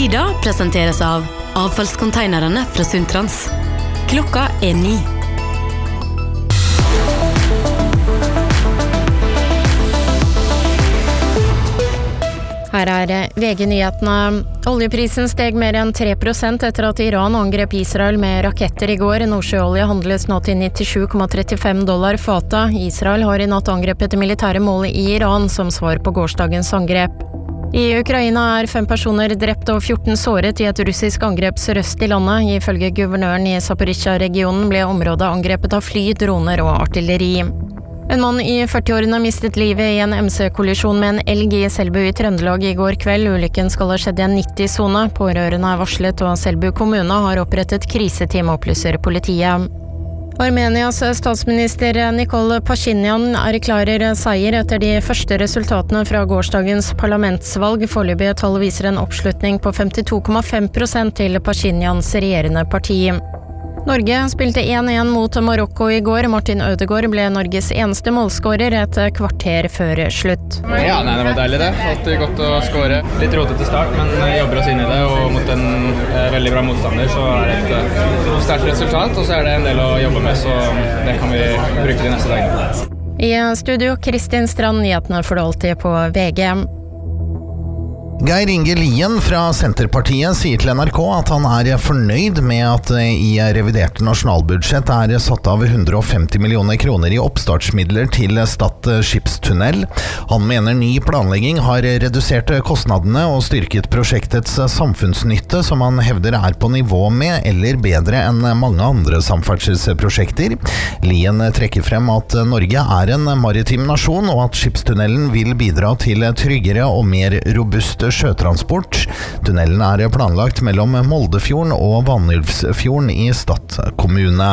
Frida presenteres av avfallskonteinerne fra Sundtrans. Klokka 9. Her VG-nyhetene. Oljeprisen steg mer enn 3% etter at Iran angrep Israel med raketter i går. Nordsjøolje handles nå til $97,35 fata. Israel har i natt angrepet det militære målet i Iran som svar på gårsdagens angrep. I Ukraina 5 personer drept og 14 såret i et russisk angrep sørøst i landet. Ifølge guvernøren i Zaporizjzja-regionen ble området angrepet av fly, droner og artilleri. En mann i 40-årene mistet livet i en MC-kollisjon med en elg i Selbu i Trøndelag i går kveld. Ulykken skal ha skjedd i en 90-zone. Pårørende varslet, og Selbu kommune har opprettet kriseteam, opplyser politiet. Armenias statsminister Nikol Pashinyan erklærer seier etter de første resultatene fra gårsdagens parlamentsvalg. Foreløpige tall viser en oppslutning på 52,5% til Pashinyans regjerende parti. Norge spilte 1-1 mot Marokko i går. Martin Ødegaard ble Norges eneste målskårer et kvarter før slutt. Ja, det var deilig det. Alltid godt å skåre. Litt rotete start, men vi jobber oss inn i det, og mot en veldig bra motstander så det et sterkt resultat, og så det en del å jobbe med, så det kan vi bruke de neste dagene. I studio, Kristin Strand, nyhetene får du alltid på VG. Geir Inge Lien fra Senterpartiet sier til NRK at han fornøyd med at i reviderte nasjonalbudsjett satt av 150 millioner kroner i oppstartsmidler til Stad skipstunnel. Han mener ny planlegging har redusert kostnadene og styrket prosjektets samfunnsnytte, som han hevder på nivå med eller bedre enn mange andre samferdselsprosjekter. Lien trekker frem at Norge en maritim nasjon, og at skipstunnelen vil bidra til tryggere og mer robust sjøtransport. Tunnelen planlagt mellom Moldefjorden og Vanylvsfjorden i Stad kommune.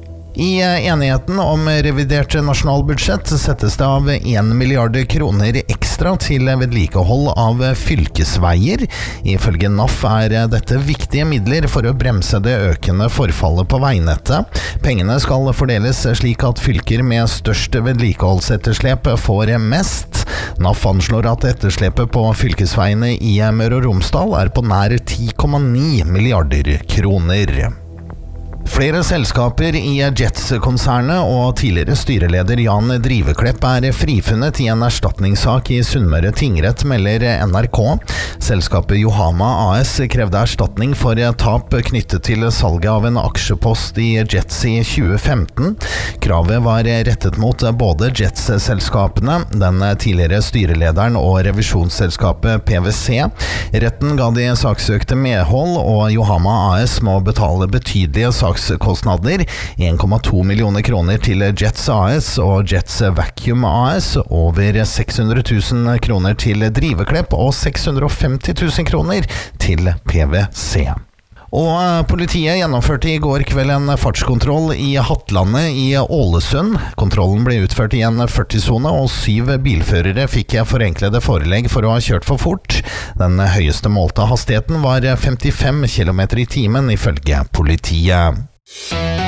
I enigheten om revidert nasjonalbudsjett settes det av 1 milliard kroner ekstra til vedlikehold av fylkesveier. Ifølge NAF dette viktige midler for å bremse det økende forfallet på veinettet. Pengene skal fordeles slik at fylker med størst vedlikeholdsetterslep får mest. NAF anslår at etterslepet på fylkesveiene i Møre og Romsdal på nær 10,9 milliarder kroner. Flere selskaper i Jets-konsernet og tidligere styreleder Jan Driveklepp frifunnet i en erstatningssak i Sunnmøre tingrett, melder NRK. Selskapet Yohama AS krevde erstatning for tap knyttet til salget av en aksjepost i Jets i 2015. Kravet var rettet mot både Jets-selskapene, den tidligere styrelederen og revisjonsselskapet PwC. Retten ga de saksøkte medhold, og Yohama AS må betale betydelige sakskostnader, 1,2 millioner kroner til Jets AS og Jets Vacuum AS, over 600 000 kroner til Driveklepp og 650 000 kroner til PwC. Og politiet gjennomførte i går kveld en fartskontroll i Hattlandet i Ålesund. Kontrollen ble utført i en 40-zone, og 7 bilførere fikk forenklede forelegg for å ha kjørt for fort. Den høyeste målte hastigheten var 55 km i timen ifølge politiet.